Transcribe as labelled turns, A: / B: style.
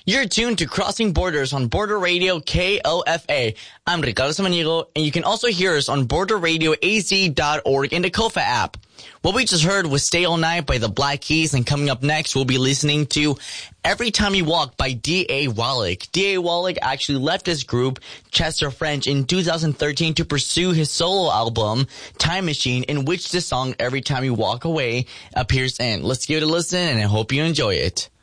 A: You're tuned to Crossing Borders on Border Radio KOFA. I'm Ricardo Samaniego, and you can also hear us on borderradioaz.org and the KOFA app. What we just heard was Stay All Night by the Black Keys, and coming up next, we'll be listening to Every Time You Walk by D.A. Wallach. D.A. Wallach actually left his group, Chester French, in 2013 to pursue his solo album, Time Machine, in which the song Every Time You Walk Away appears in. Let's give it a listen, and I hope you enjoy it.